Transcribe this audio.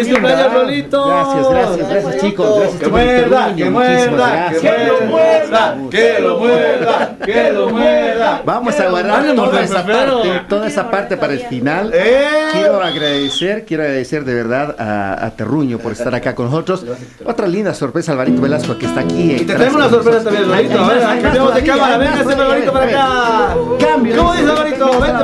¡Feliz cumpleaños, Rolito! Gracias, chicos. Gracias, ¡Que muerda, que muerda, que lo muerda, que lo muerda, que lo muerda! Vamos a guardar toda esa parte para el final. Quiero agradecer de verdad a Terruño por estar acá con nosotros. Otra linda sorpresa, Alvarito Velasco, que está aquí. Y te tenemos una sorpresa también, Rolito. A ver, cambiamos de cámara. Venga, Alvarito para acá. ¿Cómo dice Alvarito? Vente.